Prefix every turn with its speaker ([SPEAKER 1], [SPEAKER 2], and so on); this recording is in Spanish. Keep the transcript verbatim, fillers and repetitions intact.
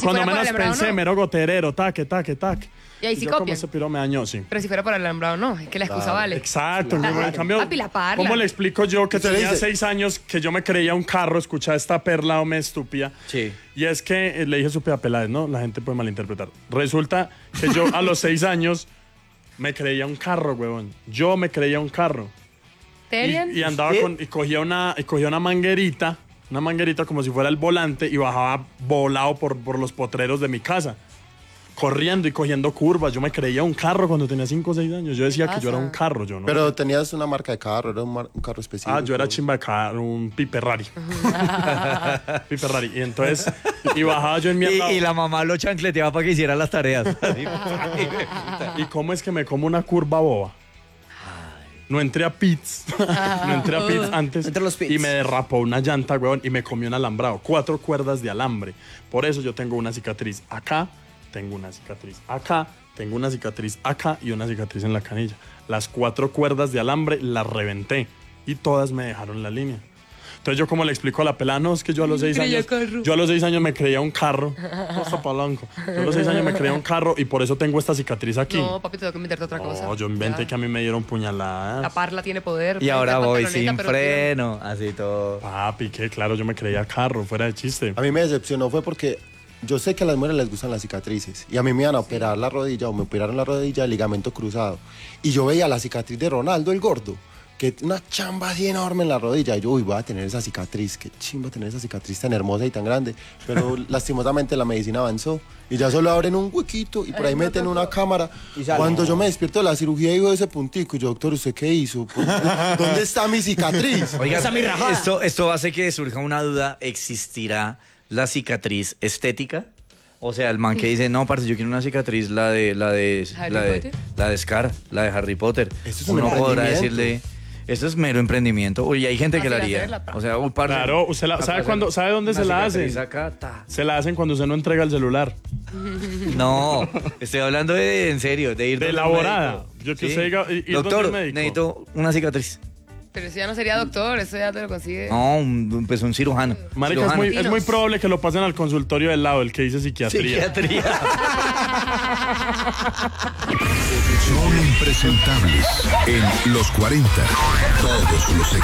[SPEAKER 1] y
[SPEAKER 2] si
[SPEAKER 1] cuando
[SPEAKER 2] fuera por
[SPEAKER 1] menos
[SPEAKER 2] el alambrado,
[SPEAKER 1] pensé,
[SPEAKER 2] no.
[SPEAKER 1] mero goterero, taque, taque, taque.
[SPEAKER 2] Y ahí sí
[SPEAKER 1] yo como
[SPEAKER 2] copian.
[SPEAKER 1] ese piro me dañó, sí.
[SPEAKER 2] Pero si fuera por el alambrado, no. Es que la excusa
[SPEAKER 3] Claro,
[SPEAKER 2] vale.
[SPEAKER 1] Exacto,
[SPEAKER 2] Claro.
[SPEAKER 1] güey, en cambio,
[SPEAKER 2] Papi, la parla.
[SPEAKER 1] ¿cómo le explico yo que
[SPEAKER 3] Usted
[SPEAKER 1] tenía
[SPEAKER 3] dice-
[SPEAKER 1] seis años que yo me creía un carro? Escucha esta perla o me estúpida.
[SPEAKER 4] Sí.
[SPEAKER 1] Y es que eh, le dije estúpida Peláez, ¿no? La gente puede malinterpretar. Resulta que yo a los seis años me creía un carro, huevón. Yo me creía un carro.
[SPEAKER 2] Terian.
[SPEAKER 1] Y, y andaba
[SPEAKER 4] ¿Sí?
[SPEAKER 1] con, y cogía una, y cogía una manguerita, una manguerita como si fuera el volante y bajaba volado por, por los potreros de mi casa. Corriendo y cogiendo curvas. Yo me creía un carro cuando tenía cinco o seis años. Yo decía
[SPEAKER 2] ¿Qué
[SPEAKER 1] que yo era
[SPEAKER 2] pasa?
[SPEAKER 1] un carro, yo no.
[SPEAKER 3] Pero tenías una marca de carro, era un, mar- un carro específico.
[SPEAKER 1] Ah, yo era chimba de carro, un Piperrari. Piperrari. Y entonces, y bajaba yo en mi
[SPEAKER 4] Y,
[SPEAKER 1] andado.
[SPEAKER 4] y la mamá lo chancleteaba para que hiciera las tareas.
[SPEAKER 1] ¿Y cómo es que me como una curva boba? No entré a pits. No entré a pits antes.
[SPEAKER 4] Entre los pits.
[SPEAKER 1] Y me derrapó una llanta, weón, y me comió un alambrado. Cuatro cuerdas de alambre. Por eso yo tengo una cicatriz acá, tengo una cicatriz acá, tengo una cicatriz acá y una cicatriz en la canilla. Las cuatro cuerdas de alambre las reventé y todas me dejaron la línea. Entonces yo como le explico a la pelada, no, es que yo a los seis
[SPEAKER 2] Creía
[SPEAKER 1] años,
[SPEAKER 2] carro.
[SPEAKER 1] yo a los seis años me creía un carro, Costa Palanco. Yo a los seis años me creía un carro y por eso tengo esta cicatriz aquí.
[SPEAKER 2] No, papi, tengo que inventarte otra cosa.
[SPEAKER 1] No, yo inventé
[SPEAKER 2] Ya.
[SPEAKER 1] que a mí me dieron puñaladas.
[SPEAKER 2] La parla tiene poder.
[SPEAKER 4] Y
[SPEAKER 2] puede
[SPEAKER 4] ahora
[SPEAKER 2] ser
[SPEAKER 4] voy
[SPEAKER 2] pantaloneta,
[SPEAKER 4] sin
[SPEAKER 2] pero
[SPEAKER 4] freno, así todo.
[SPEAKER 1] Papi, que claro, yo me creía carro, fuera de chiste.
[SPEAKER 3] A mí me decepcionó fue porque yo sé que a las mujeres les gustan las cicatrices. Y a mí me iban a operar la rodilla o me operaron la rodilla, el ligamento cruzado. Y yo veía la cicatriz de Ronaldo, el gordo, que una chamba así enorme en la rodilla. Y yo, uy, voy a tener esa cicatriz. Qué chimba tener esa cicatriz tan hermosa y tan grande. Pero lastimosamente la medicina avanzó. Y ya solo abren un huequito y por ahí meten una cámara. Cuando yo me despierto de la cirugía, digo ese puntico. Y yo, doctor, ¿usted qué hizo? ¿Por qué? ¿Dónde está mi cicatriz?
[SPEAKER 4] Oiga,
[SPEAKER 2] Esa es mi rajada.
[SPEAKER 4] esto, esto hace que surja una duda. ¿Existirá la cicatriz estética? O sea, el man que dice, no, parce, yo quiero una cicatriz, la de, la de,
[SPEAKER 2] ¿Harry
[SPEAKER 4] la de,
[SPEAKER 2] Potter?
[SPEAKER 4] la de Scar, la de Harry Potter.
[SPEAKER 3] Esto es un
[SPEAKER 4] Uno podrá
[SPEAKER 3] emprendimiento.
[SPEAKER 4] decirle, esto es mero emprendimiento. Uy, hay gente que la
[SPEAKER 2] Fácil
[SPEAKER 4] haría.
[SPEAKER 2] hacerla, pa.
[SPEAKER 4] O sea, uy, parce,
[SPEAKER 1] Claro, usted la-
[SPEAKER 4] para
[SPEAKER 1] ¿sabe
[SPEAKER 4] hacer
[SPEAKER 1] cuándo- sabe dónde
[SPEAKER 4] una
[SPEAKER 1] se la
[SPEAKER 4] cicatriz
[SPEAKER 1] hacen?
[SPEAKER 4] acá, ta.
[SPEAKER 1] Se la hacen cuando usted no entrega el celular.
[SPEAKER 4] No, estoy hablando de, en serio, de ir
[SPEAKER 1] De
[SPEAKER 4] donde un
[SPEAKER 1] elaborada.
[SPEAKER 4] médico.
[SPEAKER 1] Yo que usted diga, ir donde
[SPEAKER 4] Doctor,
[SPEAKER 1] un médico.
[SPEAKER 4] necesito una cicatriz.
[SPEAKER 2] Pero eso ya no sería doctor, eso ya te lo consigue.
[SPEAKER 4] No, un, pues un cirujano.
[SPEAKER 1] Marica, es
[SPEAKER 4] Cirujano.
[SPEAKER 1] muy, es muy probable que lo pasen al consultorio del lado, el que dice psiquiatría.
[SPEAKER 4] Psiquiatría.
[SPEAKER 5] Son impresentables en los cuarenta. Todos los